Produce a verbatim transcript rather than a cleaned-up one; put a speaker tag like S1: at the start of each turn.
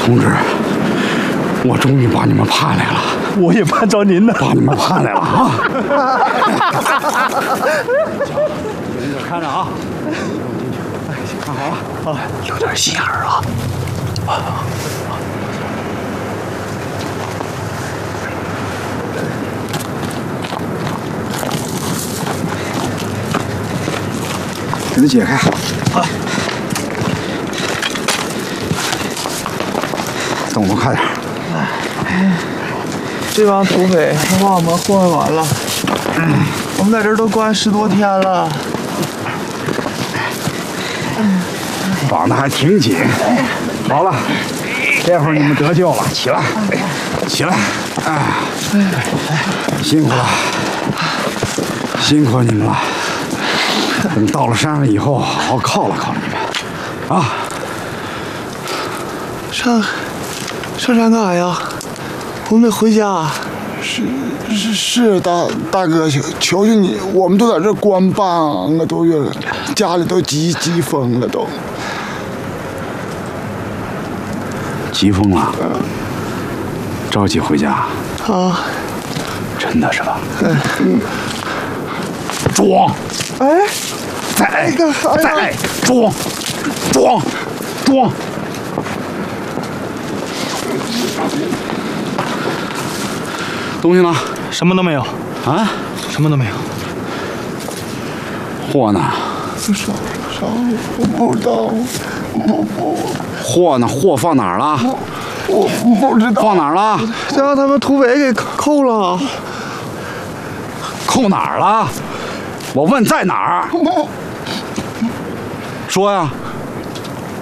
S1: 同志，我终于把你们盼来了。
S2: 我也盼着您呢，
S1: 把你们盼来了啊！你可看着啊！看好了，啊，有点心眼儿啊！啊！给它解开。啊！动作快点。
S3: 这帮土匪他把我们祸害完了，嗯，我们在这儿都关十多天了，
S1: 绑得还挺紧。好了，这会儿你们得救了，起来，起来，啊，辛苦了，辛苦你们了。等到了山上以后，好好犒劳犒劳你们，啊！
S3: 上上山干啥呀？我们得回家。
S4: 是是是，大大哥，求求求你，我们都在这关半个多月了，家里都急急疯了都。
S1: 急疯了？着急回家？
S3: 啊？
S1: 真的是吧？嗯。装！
S4: 哎，
S1: 再再装装装！东西呢？
S2: 什么都没有。
S1: 啊？
S2: 什么都没有。
S1: 货呢？
S4: 啥啥？我不知道。不不。
S1: 货呢？货放哪儿了？
S4: 我不知道。
S1: 放哪儿了？
S3: 这让他们土匪给扣了。
S1: 扣哪儿了？我问在哪儿？说呀。